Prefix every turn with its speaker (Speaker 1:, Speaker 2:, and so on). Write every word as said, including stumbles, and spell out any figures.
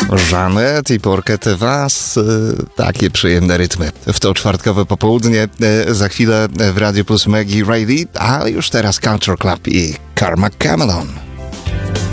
Speaker 1: Jeanette i Porquete Was, takie przyjemne rytmy. W to czwartkowe popołudnie, za chwilę w Radio Plus Maggie Reilly, a już teraz Culture Club i Karma Cameron.